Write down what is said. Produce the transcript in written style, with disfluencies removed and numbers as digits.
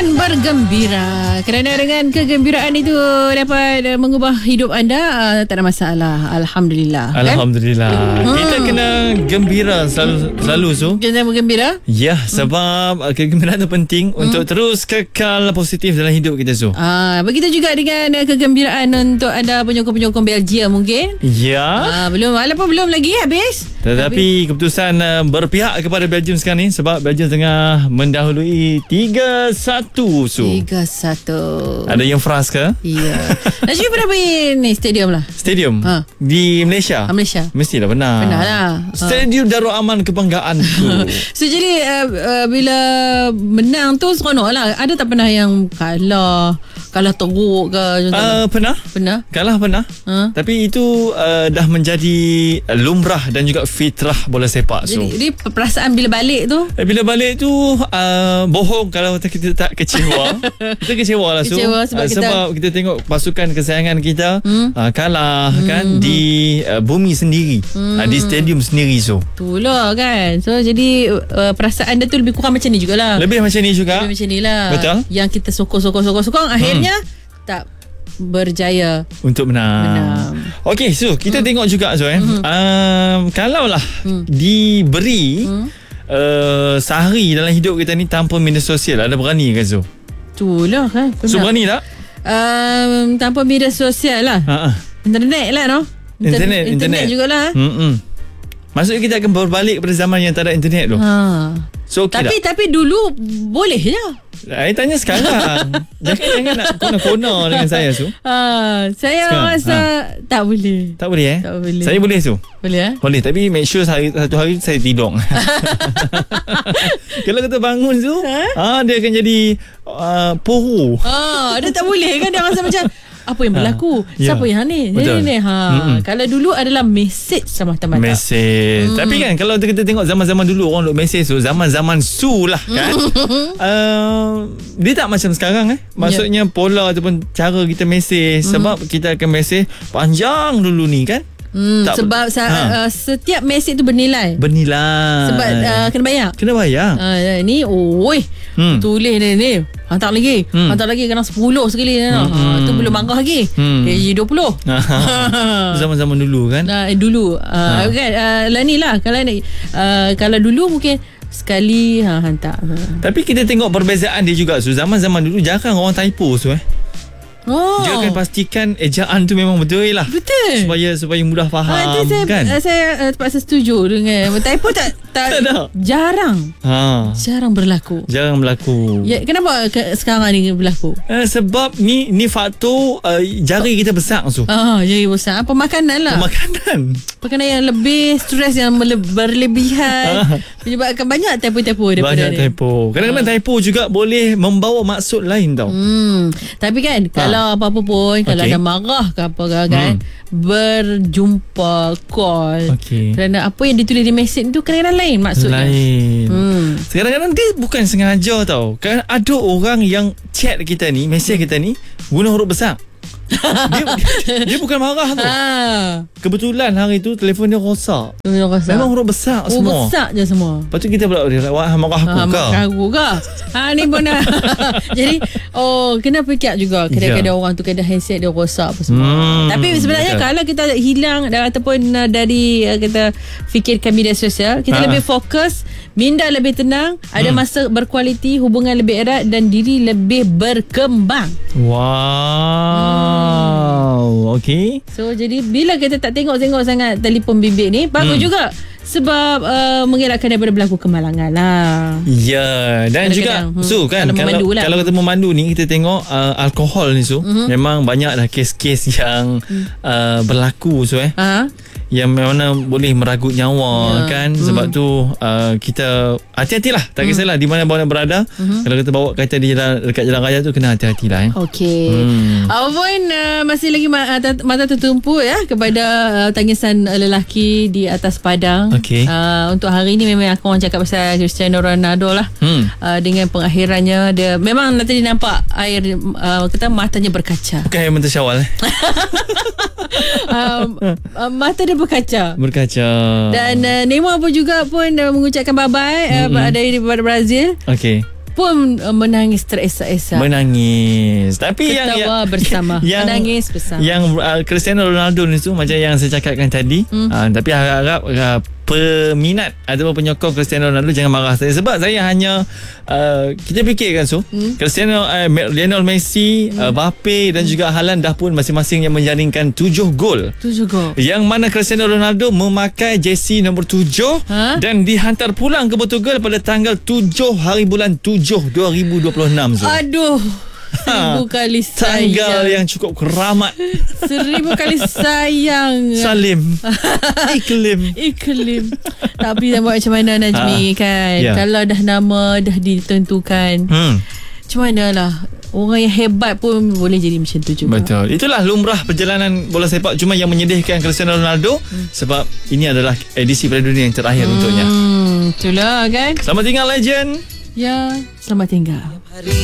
dan bergembira. Kerana dengan kegembiraan itu dapat mengubah hidup anda, tak ada masalah. Alhamdulillah. Alhamdulillah. Kan? Kita kena gembira selalu so. Kita bergembira? Ya, sebab kegembiraan itu penting untuk terus kekal positif dalam hidup kita so. Begitu juga dengan kegembiraan untuk anda penyokong-penyokong Belgium mungkin. Ya. Belum lagi habis. Tetapi keputusan berpihak kepada Belgium sekarang ni sebab Belgium tengah mendahului 3-1 so. 3-1. Ada yang frust ke? Ya. Najib pernah pergi ni stadium lah. Stadium? Di Malaysia? Malaysia. Mestilah pernah. Pernah lah. Stadium Darul Aman kebanggaanku. So jadi bila menang tu seronok lah. Ada tak pernah yang kalah teruk ke? Pernah. Kalah pernah. Tapi itu dah menjadi lumrah dan juga fitrah bola sepak so. Jadi perasaan bila balik tu? Bila balik tu bohong kalau kita tak kecewa. Kita kecewa lah so. Sebab kita tengok pasukan kesayangan kita kalah kan di bumi sendiri, di stadium sendiri so. Itulah kan. So jadi perasaan dia tu lebih kurang macam ni jugalah. Lebih macam ni juga. Lebih macam ni lah. Betul. Yang kita sokong akhirnya tak berjaya untuk menang. Okey, so kita tengok juga so kalaulah diberi sehari dalam hidup kita ni tanpa media sosial, ada berani ke so? Itulah kan. So berani tak? Tanpa media sosial lah. Internet lah no. Internet jugalah. Maksudnya kita akan berbalik pada zaman yang tak ada internet tu. So, okay tapi dulu boleh je. Saya tanya sekarang. Jangan nak kona-kona dengan saya tu. Saya rasa tak boleh. Tak boleh Tak boleh. Saya boleh tu. Boleh Boleh, tapi make sure satu hari saya tidur. Kalau kita bangun tu, dia akan jadi poru. Dia tak boleh kan. Dia rasa macam apa yang berlaku? Siapa yang ni? Kalau dulu adalah mesej semata-mata. Mesej. Tapi kan kalau kita tengok zaman-zaman dulu orang duk mesej tu, zaman-zaman su lah kan. Dia tak macam sekarang Maksudnya pola ataupun cara kita mesej. Sebab kita akan mesej panjang dulu ni kan. Sebab setiap mesej tu bernilai. Sebab kena bayar. Ni tulis ni hantar lagi kena 10 sekali tu belum angkah lagi. Gaji 20. Zaman-zaman dulu kan. Dulu kan lah ni lah. Kalau dulu mungkin sekali hantar. Tapi kita tengok perbezaan dia juga so. Zaman-zaman dulu jarang orang typo so dia akan pastikan ejaan tu memang betul lah. Betul. Supaya mudah faham kan. Saya terpaksa setuju dengan typo tak jarang. Jarang berlaku. Ya, kenapa sekarang ni berlaku? Sebab ni faktor jari kita besar so. Jari besar. Pemakanan lah. Pemakanan yang lebih stres, yang berlebihan menyebabkan banyak typo-typo daripada banyak typo. Kadang-kadang typo juga boleh membawa maksud lain tau. Tapi kan kalau apa-apa pun, kalau ada marah ke apa kan, berjumpa call. Kerana apa yang ditulis di mesej tu kadang-kadang lain maksudnya. Kadang-kadang dia bukan sengaja tau. Kan ada orang yang chat kita ni, mesej kita ni guna huruf besar. Dia bukan marah tu. Kebetulan hari tu telefon dia rosak. Memang huruf besar semua. Besar je semua. Lepas tu kita pula marah aku ke? Ni pun jadi kena fikir juga. Kadang-kadang orang tu kadang handset dia rosak apa semua. Tapi sebenarnya kalau kita hilang ataupun dari kita fikirkan media sosial, kita lebih fokus, minda lebih tenang, ada masa berkualiti, hubungan lebih erat dan diri lebih berkembang. Okay. So jadi bila kita tak tengok sangat telefon bimbit ni, bagus juga. Sebab mengelakkan daripada berlaku kemalangan lah. Ya. Dan juga kan kalau kita memandu ni, kita tengok alkohol ni memang banyak dah kes-kes yang berlaku yang mana boleh meragut nyawa kan. Sebab tu kita hati-hatilah. Tak kisahlah di mana berada. Kalau kita bawa kereta dekat jalan raya tu, kena hati-hatilah. Apapun masih lagi mata tertumpu kepada tangisan lelaki di atas padang. Untuk hari ni memang aku orang cakap pasal Cristiano Ronaldo lah. Dengan pengakhirannya, dia memang tadi nampak air kita matanya berkaca. Bukan air mata Syawal. Mata dia berkaca. Dan Neymar pun mengucapkan bye-bye dari Brazil. pun menangis teresak-esak. Menangis. Tapi ketawa bersama. Menangis bersama. Yang Cristiano Ronaldo ni tu macam yang saya cakapkan tadi. Tapi harap peminat ataupun penyokong Cristiano Ronaldo jangan marah saya, sebab saya hanya kita fikirkan Cristiano, Lionel Messi, Mbappe dan juga Haaland dah pun masing-masing yang menjaringkan 7 gol. Yang mana Cristiano Ronaldo memakai jersey nombor 7 dan dihantar pulang ke Portugal pada tanggal 7 hari bulan 7 2026. Aduh, 1000 kali sayang. Tanggal yang cukup keramat. 1000 kali sayang. Salim. Iklim. Tapi nak buat macam mana, Najmi, kan? Kalau dah nama dah ditentukan, macam mana lah, orang yang hebat pun boleh jadi macam tu juga. Betul. Itulah lumrah perjalanan bola sepak. Cuma yang menyedihkan Cristiano Ronaldo sebab ini adalah edisi Piala Dunia yang terakhir untuknya. Itulah kan. Selamat tinggal legend. Ya, selamat tinggal.